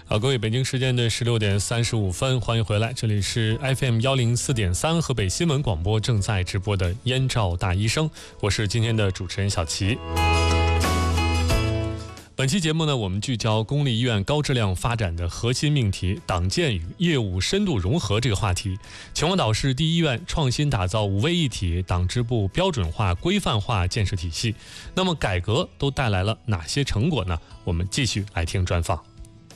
好，各位，北京时间的16:35，欢迎回来，这里是 FM 104.3河北新闻广播正在直播的燕赵大医生，我是今天的主持人小齐。本期节目呢，我们聚焦公立医院高质量发展的核心命题——党建与业务深度融合这个话题。秦皇岛市第一医院创新打造五位一体党支部标准化、规范化建设体系。那么改革都带来了哪些成果呢？我们继续来听专访。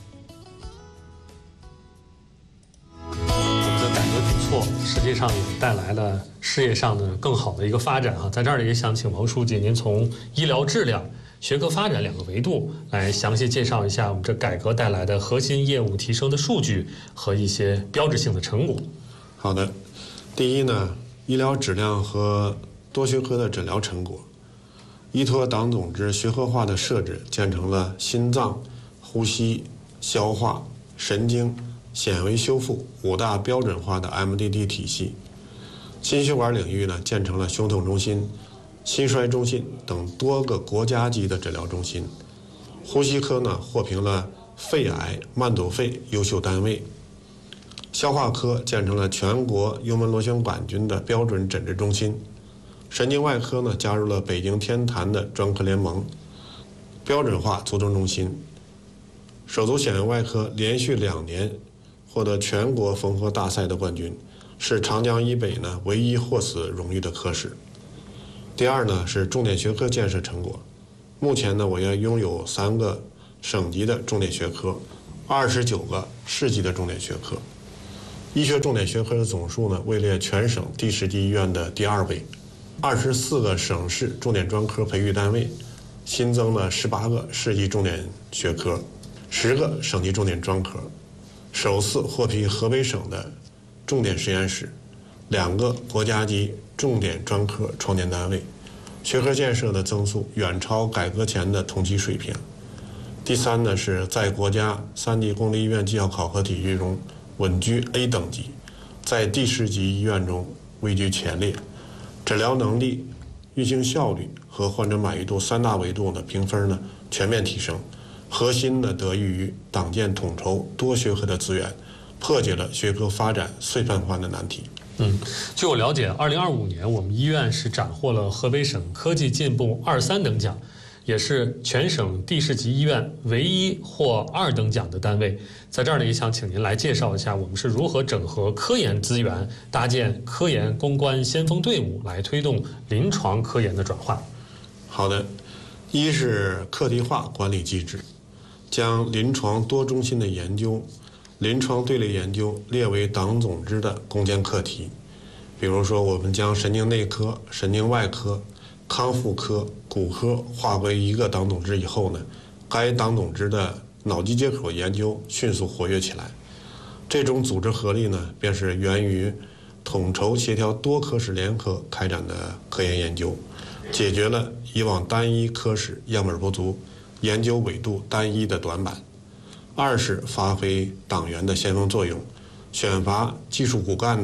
实际上也带来了事业上的更好的一个发展啊！在这儿也想请王书记，您从医疗质量、学科发展两个维度来详细介绍一下我们这改革带来的核心业务提升的数据和一些标志性的成果。 好的，第一呢，医疗质量和多学科的诊疗成果，依托党总支学科化的设置，建成了心脏、呼吸、消化、神经、显微修复5大标准化的 MDT 体系。心血管领域呢，建成了胸痛中心、心衰中心等多个国家级的诊疗中心。呼吸科呢，获评了肺癌、慢阻肺优秀单位。消化科建成了全国幽门螺旋杆菌的标准诊治中心。神经外科呢，加入了北京天坛的专科联盟，标准化卒中中心。手足显微外科连续2年获得全国缝合大赛的冠军，是长江以北呢唯一获此荣誉的科室。第二呢是重点学科建设成果，目前呢我要拥有3个省级的重点学科，29个市级的重点学科。医学重点学科的总数呢位列全省第10级医院的第2位，24个省市重点专科培育单位，新增了18个市级重点学科，10个省级重点专科。首次获批河北省的重点实验室，2个国家级重点专科创建单位，学科建设的增速远超改革前的同期水平。第三呢是在国家3级公立医院绩效考核体系中稳居 A 等级，在第10级医院中位居前列，诊疗能力、运行效率和患者满意度3大维度的评分呢全面提升。核心呢得益于党建统筹多学科的资源，破解了学科发展碎片化的难题。 据我了解，2025年我们医院是斩获了河北省科技进步2、3等奖，也是全省第10级医院唯一获2等奖的单位。在这儿呢，也想请您来介绍一下我们是如何整合科研资源，搭建科研攻关先锋队伍，来推动临床科研的转换。 好的，一是课题化管理机制，将临床多中心的研究、临床队列研究列为党总支的攻坚课题。比如说，我们将神经内科、神经外科、康复科、骨科划归一个党总支以后呢，该党总支的脑机接口研究迅速活跃起来。这种组织合力呢，便是源于统筹协调多科室联合开展的科研研究，解决了以往单一科室样本不足、研究纬度单一的短板。二是发挥党员的先锋作用，选拔技术骨干的